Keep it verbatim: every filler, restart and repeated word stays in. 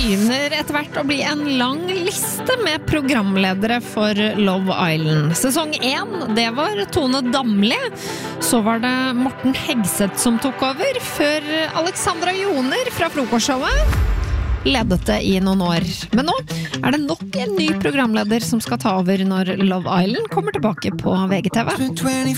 begynner etter hvert å bli en lang liste med programledere for Love Island. Sesong én, det var Tone Damli. Så var det Morten Hegseth som tok over, før Alexandra Joner fra Frokostshowet ledet det i noen år. Men nå er det nok en ny programleder som skal ta over når Love Island kommer tilbake på V G T V.